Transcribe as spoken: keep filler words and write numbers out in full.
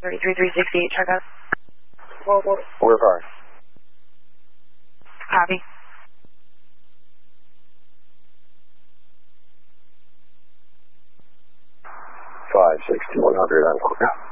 thirty-three three sixty-eight, check out. We're fine. Copy. five sixty-one hundred on